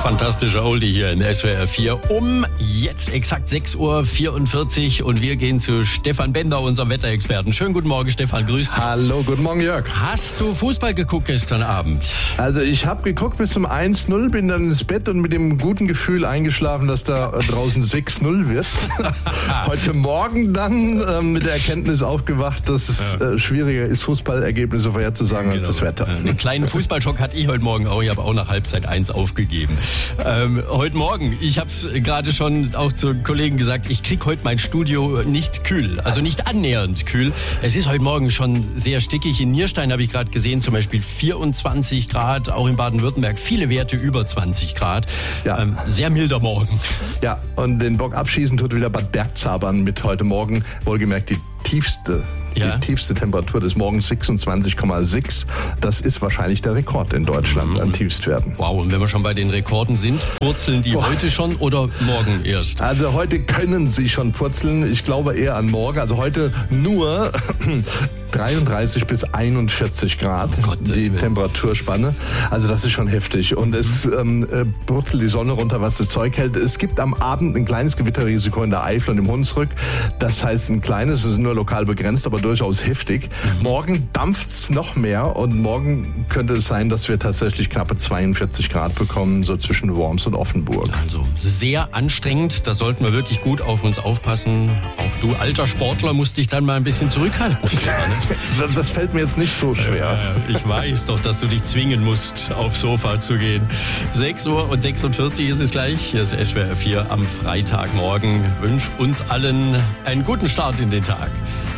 Fantastischer Oldie hier in SWR 4 um jetzt exakt 6.44 Uhr und wir gehen zu Stefan Bender, unserem Wetterexperten. Schönen guten Morgen, Stefan, grüß dich. Hallo, guten Morgen, Jörg. Hast du Fußball geguckt gestern Abend? Also ich habe geguckt bis zum 1-0, bin dann ins Bett und mit dem guten Gefühl eingeschlafen, dass da draußen 6-0 wird. Heute Morgen dann mit der Erkenntnis aufgewacht, dass es schwieriger ist, Fußballergebnisse vorherzusagen als das Wetter. Einen kleinen Fußballschock hatte ich heute Morgen auch. Ich habe auch nach Halbzeit 1 aufgegeben. Heute Morgen, ich habe es gerade schon auch zu Kollegen gesagt, ich kriege heute mein Studio nicht kühl, also nicht annähernd kühl. Es ist heute Morgen schon sehr stickig. In Nierstein habe ich gerade gesehen, zum Beispiel 24 Grad, auch in Baden-Württemberg viele Werte über 20 Grad. Ja. Sehr milder Morgen. Ja, und den Bock abschießen tut wieder Bad Bergzabern mit heute Morgen, wohlgemerkt die tiefste Temperatur des Morgens 26,6. Das ist wahrscheinlich der Rekord in Deutschland an Tiefstwerten. Wow, und wenn wir schon bei den Rekorden sind, purzeln die heute schon oder morgen erst? Also heute können sie schon purzeln. Ich glaube eher an morgen. Also heute nur 33 bis 41 Grad, die Temperaturspanne. Also das ist schon heftig. Und es brutzelt die Sonne runter, was das Zeug hält. Es gibt am Abend ein kleines Gewitterrisiko in der Eifel und im Hunsrück. Das heißt ein kleines, es ist nur lokal begrenzt, aber durchaus heftig. Morgen dampft's noch mehr und morgen könnte es sein, dass wir tatsächlich knappe 42 Grad bekommen, so zwischen Worms und Offenburg. Also sehr anstrengend, da sollten wir wirklich gut auf uns aufpassen. Auch du alter Sportler musst dich dann mal ein bisschen zurückhalten, Stefan. Das fällt mir jetzt nicht so schwer. Ich weiß doch, dass du dich zwingen musst, aufs Sofa zu gehen. 6.46 Uhr ist es gleich. Hier ist SWR 4 am Freitagmorgen. Ich wünsche uns allen einen guten Start in den Tag.